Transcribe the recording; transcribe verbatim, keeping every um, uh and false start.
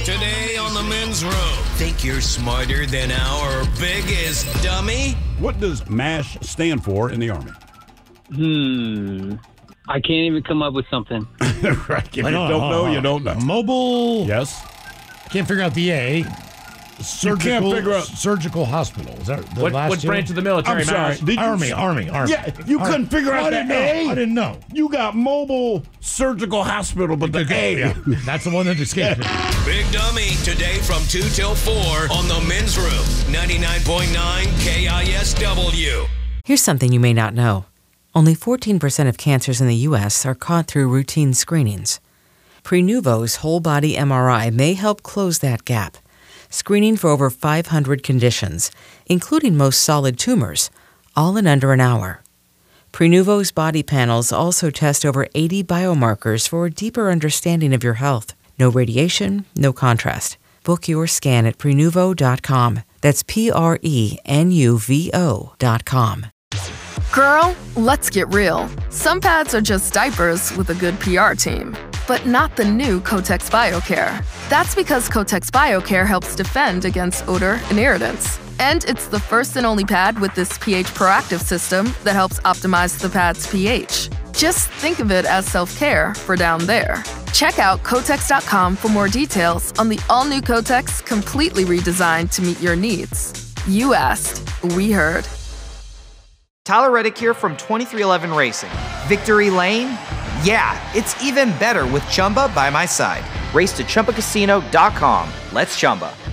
Today on the men's room. Think you're smarter than our biggest dummy? What does MASH stand for in the Army? Hmm. I can't even come up with something. Right. If you don't know, you don't know. Mobile. Yes. Can't figure out the A. Surgical, you can't figure out surgical hospital. Is that the What, last what two? branch of the military? I'm sorry. Mash? Did you- Army, Army, Army. Yeah, you Army. couldn't figure I out didn't the know. A. I didn't know. You got mobile surgical hospital, but the A. Yeah, that's the one that escaped me. Big Dummy, today from two till four on the men's room. ninety-nine point nine K I S W. Here's something you may not know. Only fourteen percent of cancers in the U S are caught through routine screenings. Prenuvo's whole-body M R I may help close that gap, screening for over five hundred conditions, including most solid tumors, all in under an hour. Prenuvo's body panels also test over eighty biomarkers for a deeper understanding of your health. No radiation, no contrast. Book your scan at Prenuvo dot com. That's P R E N U V O dot com. Girl, let's get real. Some pads are just diapers with a good P R team, but not the new Kotex BioCare. That's because Kotex BioCare helps defend against odor and irritants. And it's the first and only pad with this pH proactive system that helps optimize the pad's pH. Just think of it as self-care for down there. Check out Kotex dot com for more details on the all-new Kotex, completely redesigned to meet your needs. You asked, we heard. Tyler Reddick here from twenty-three eleven Racing. Victory Lane? Yeah, it's even better with Chumba by my side. Race to Chumba Casino dot com. Let's Chumba.